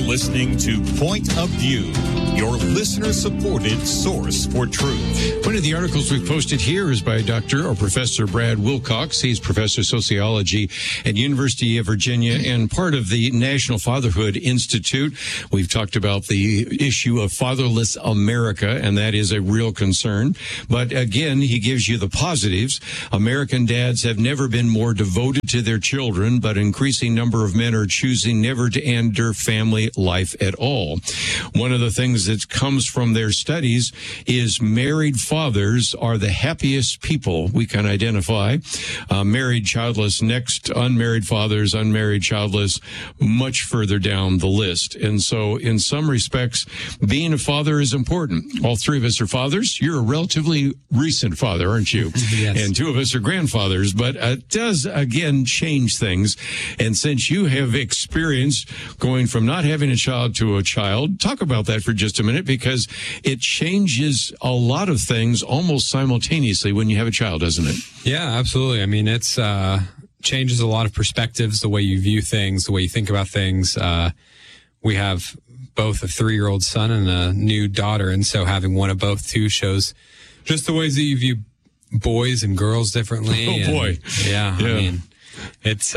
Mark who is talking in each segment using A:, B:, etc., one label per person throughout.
A: listening to Point of View, your listener-supported source for truth.
B: One of the articles we've posted here is by Dr. or Professor Brad Wilcox. He's professor of sociology at University of Virginia and part of the National Fatherhood Institute. We've talked about the issue of fatherless America, and that is a real concern. But again, he gives you the positives. American dads have never been more devoted to their children, but increasing number of men are choosing never to enter family life at all. One of the things that comes from their studies is married fathers are the happiest people we can identify. Married, childless, next, unmarried fathers, unmarried, childless, much further down the list. And so in some respects, being a father is important. All three of us are fathers. You're a relatively recent father, aren't you?
C: Yes.
B: And two of us are grandfathers, but it does, again, change things. And since you have experience going from not having a child to a child, talk about that for just a minute, because it changes a lot of things almost simultaneously when you have a child, doesn't it?
C: Yeah, absolutely. I mean, it's changes a lot of perspectives, the way you view things, the way you think about things. We have both a 3-year-old son and a new daughter, and so having one of both too shows just the ways that you view boys and girls differently.
B: Oh, boy.
C: Yeah, I mean, it's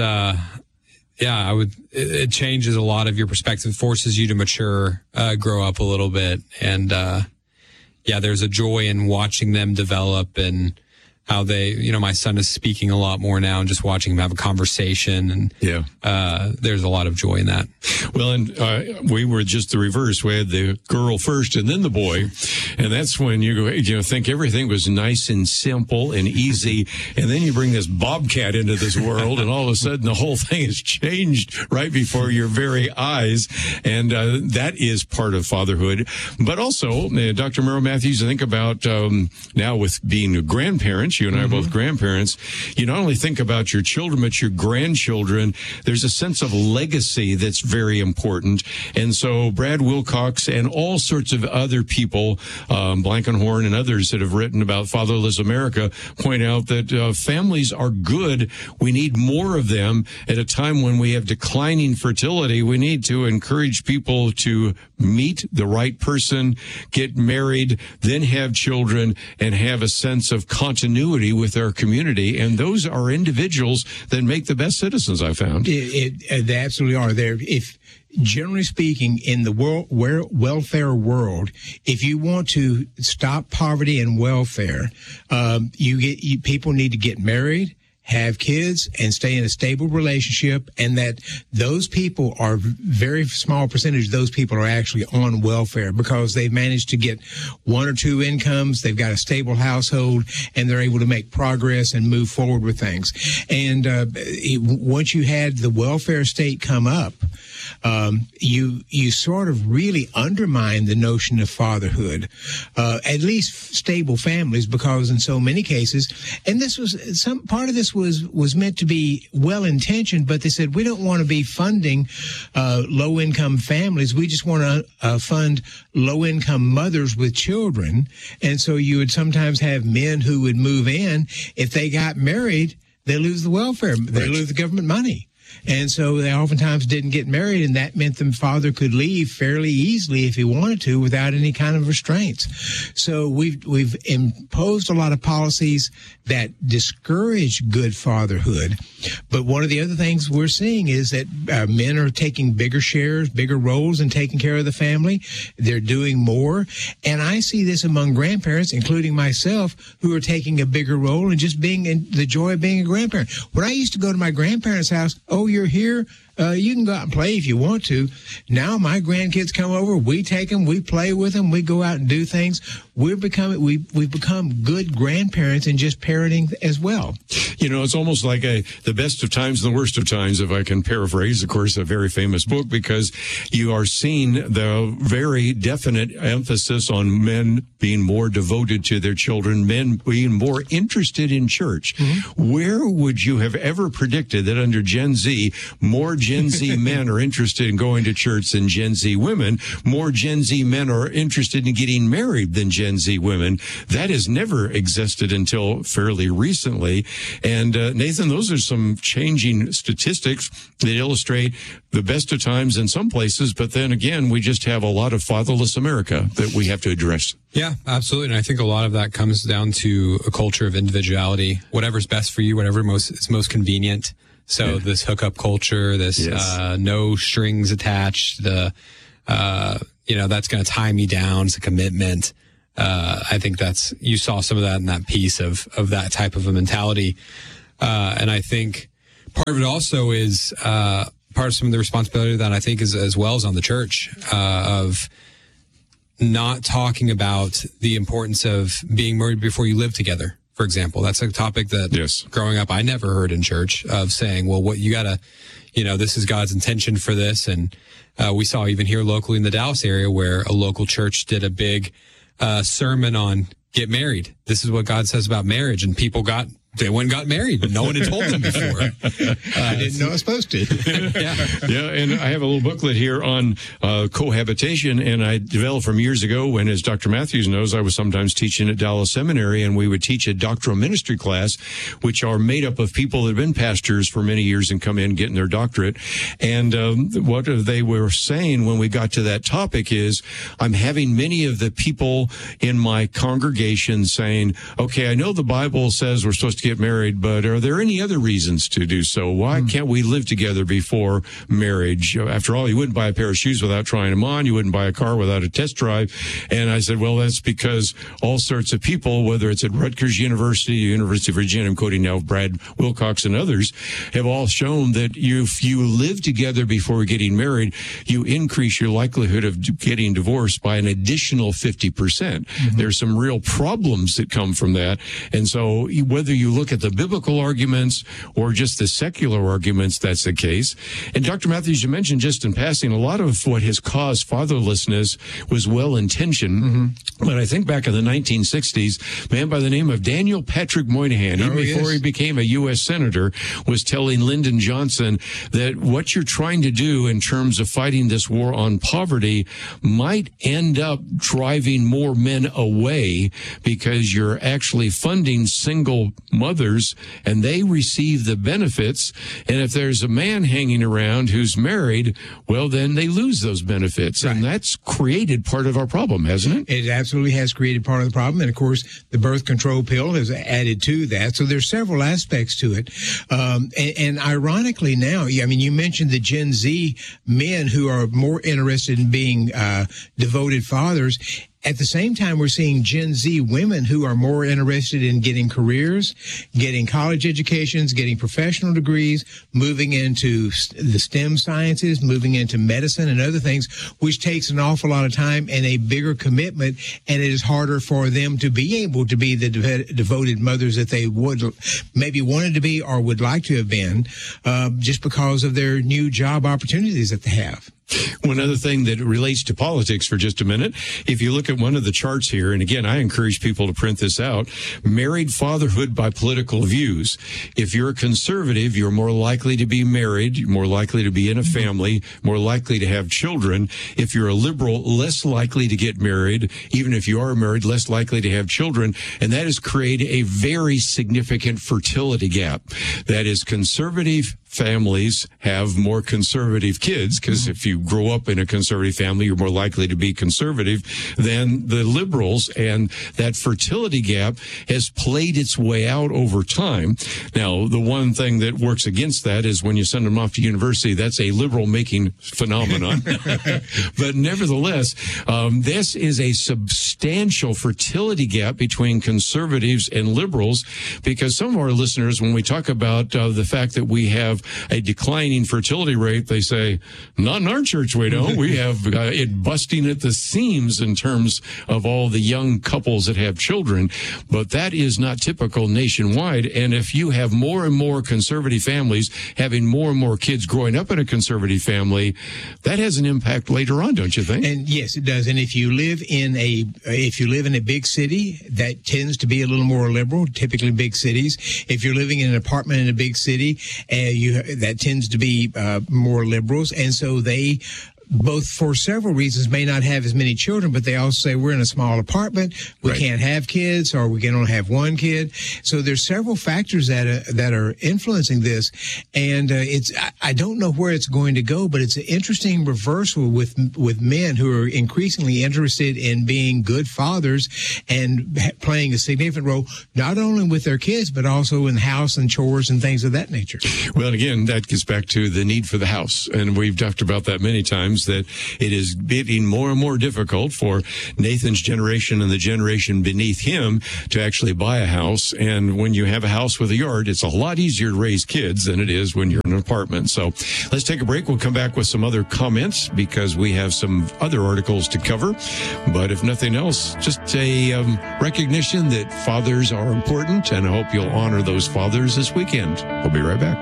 C: it changes a lot of your perspective, forces you to mature, grow up a little bit. And, there's a joy in watching them develop and how they, my son is speaking a lot more now and just watching him have a conversation. And there's a lot of joy in that.
B: Well, and we were just the reverse. We had the girl first and then the boy. And that's when you think everything was nice and simple and easy. And then you bring this bobcat into this world and all of a sudden the whole thing has changed right before your very eyes. And that is part of fatherhood. But also, Dr. Merrill Matthews, I think about now with being grandparents, you and I are both grandparents, you not only think about your children, but your grandchildren. There's a sense of legacy that's very important. And so Brad Wilcox and all sorts of other people, Blankenhorn and others that have written about fatherless America, point out that families are good. We need more of them at a time when we have declining fertility. We need to encourage people to meet the right person, get married, then have children, and have a sense of continuity with our community. And those are individuals that make the best citizens, I found.
D: They absolutely are. If generally speaking, in the welfare world, if you want to stop poverty and welfare, people need to get married, have kids, and stay in a stable relationship, and that those people are very small percentage of those people are actually on welfare because they've managed to get one or two incomes, they've got a stable household, and they're able to make progress and move forward with things. And once you had the welfare state come up, you sort of really undermine the notion of fatherhood, at least stable families, because in so many cases, and this was some part of this was meant to be well intentioned, but they said we don't want to be funding low income families. We just want to fund low income mothers with children, and so you would sometimes have men who would move in. If they got married, they lose the welfare, they lose the government money. And so they oftentimes didn't get married, and that meant the father could leave fairly easily if he wanted to without any kind of restraints. So we've imposed a lot of policies that discourage good fatherhood. But one of the other things we're seeing is that men are taking bigger shares, bigger roles in taking care of the family. They're doing more. And I see this among grandparents, including myself, who are taking a bigger role and just being in the joy of being a grandparent. When I used to go to my grandparents' house, oh, you're here? You can go out and play if you want to. Now my grandkids come over, we take them, we play with them, we go out and do things. We've become good grandparents and just parenting as well.
B: It's almost like the best of times and the worst of times, if I can paraphrase, of course, a very famous book, because you are seeing the very definite emphasis on men being more devoted to their children, men being more interested in church. Mm-hmm. Where would you have ever predicted that under Gen Z, more Gen Z men are interested in going to church than Gen Z women? More Gen Z men are interested in getting married than Gen Gen Z women. That has never existed until fairly recently. And Nathan, those are some changing statistics that illustrate the best of times in some places, but then again, we just have a lot of fatherless America that we have to address.
C: Yeah, absolutely. And I think a lot of that comes down to a culture of individuality. Whatever's best for you, whatever is most convenient. So this hookup culture, this no strings attached, that's going to tie me down. It's a commitment. I think you saw some of that in that piece of that type of a mentality. And I think part of it also is part of some of the responsibility that I think is as well as on the church of not talking about the importance of being married before you live together, for example. That's a topic that growing up I never heard in church, of saying, well, what you gotta, this is God's intention for this. And we saw even here locally in the Dallas area where a local church did a big sermon on get married. This is what God says about marriage. And people they went and got married, but no one had told them before.
D: I didn't know I was supposed to.
B: Yeah, and I have a little booklet here on cohabitation, and I developed from years ago when, as Dr. Matthews knows, I was sometimes teaching at Dallas Seminary, and we would teach a doctoral ministry class, which are made up of people that have been pastors for many years and come in getting their doctorate. And what they were saying when we got to that topic is, I'm having many of the people in my congregation saying, okay, I know the Bible says we're supposed to get married, but are there any other reasons to do so? Why can't we live together before marriage? After all, you wouldn't buy a pair of shoes without trying them on. You wouldn't buy a car without a test drive. And I said, well, that's because all sorts of people, whether it's at Rutgers University, University of Virginia, I'm quoting now Brad Wilcox and others, have all shown that if you live together before getting married, you increase your likelihood of getting divorced by an additional 50%. Mm-hmm. There's some real problems that come from that. And so whether you look at the biblical arguments or just the secular arguments, that's the case. And Dr. Matthews, you mentioned just in passing, a lot of what has caused fatherlessness was well-intentioned. Mm-hmm. But I think back in the 1960s, a man by the name of Daniel Patrick Moynihan, even before he became a U.S. Senator, was telling Lyndon Johnson that what you're trying to do in terms of fighting this war on poverty might end up driving more men away because you're actually funding single mothers and they receive the benefits. And if there's a man hanging around who's married, well, then they lose those benefits. Right. And that's created part of our problem, hasn't it?
D: It absolutely has created part of the problem. And of course, the birth control pill has added to that. So there's several aspects to it. And ironically now, you mentioned the Gen Z men who are more interested in being devoted fathers. At the same time, we're seeing Gen Z women who are more interested in getting careers, getting college educations, getting professional degrees, moving into the STEM sciences, moving into medicine and other things, which takes an awful lot of time and a bigger commitment. And it is harder for them to be able to be the devoted mothers that they would maybe wanted to be or would like to have been, just because of their new job opportunities that they have.
B: One other thing that relates to politics for just a minute, if you look at one of the charts here, and again, I encourage people to print this out, married fatherhood by political views. If you're a conservative, you're more likely to be married, you're more likely to be in a family, more likely to have children. If you're a liberal, less likely to get married. Even if you are married, less likely to have children. And that has created a very significant fertility gap. That is, conservative families have more conservative kids, because if you grow up in a conservative family, you're more likely to be conservative than the liberals. And that fertility gap has played its way out over time. Now, the one thing that works against that is when you send them off to university, that's a liberal making phenomenon. But nevertheless, this is a substantial fertility gap between conservatives and liberals, because some of our listeners, when we talk about the fact that we have a declining fertility rate, they say, not in our church, we don't. We have it busting at the seams in terms of all the young couples that have children. But that is not typical nationwide. And if you have more and more conservative families having more and more kids growing up in a conservative family, that has an impact later on, don't you think?
D: And yes, it does. And if you live in a big city, that tends to be a little more liberal, typically big cities. If you're living in an apartment in a big city, that tends to be more liberals. And so they both for several reasons, may not have as many children, but they also say we're in a small apartment, we can't have kids, or we can only have one kid. So there's several factors that are influencing this, and I don't know where it's going to go, but it's an interesting reversal with men who are increasingly interested in being good fathers and playing a significant role, not only with their kids, but also in the house and chores and things of that nature.
B: Well, again, that gets back to the need for the house. And we've talked about that many times, that it is getting more and more difficult for Nathan's generation and the generation beneath him to actually buy a house. And when you have a house with a yard, it's a lot easier to raise kids than it is when you're in an apartment. So let's take a break. We'll come back with some other comments because we have some other articles to cover. But if nothing else, just a recognition that fathers are important, and I hope you'll honor those fathers this weekend. We'll be right back.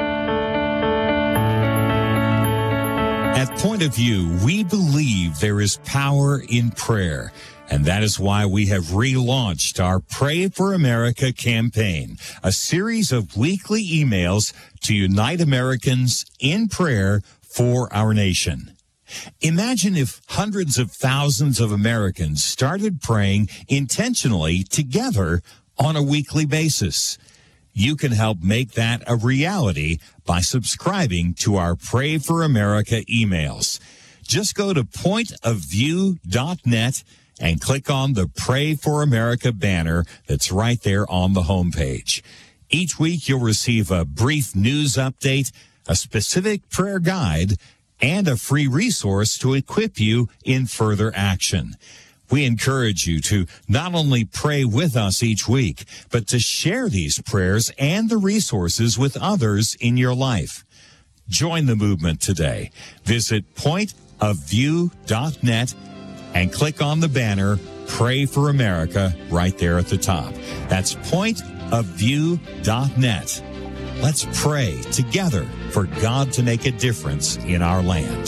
A: At Point of View, we believe there is power in prayer, and that is why we have relaunched our Pray for America campaign, a series of weekly emails to unite Americans in prayer for our nation. Imagine if hundreds of thousands of Americans started praying intentionally together on a weekly basis. You can help make that a reality by subscribing to our Pray for America emails. Just go to pointofview.net and click on the Pray for America banner that's right there on the homepage. Each week you'll receive a brief news update, a specific prayer guide, and a free resource to equip you in further action. We encourage you to not only pray with us each week, but to share these prayers and the resources with others in your life. Join the movement today. Visit pointofview.net and click on the banner, Pray for America, right there at the top. That's pointofview.net. Let's pray together for God to make a difference in our land.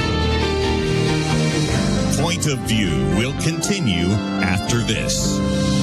A: Point of View will continue after this.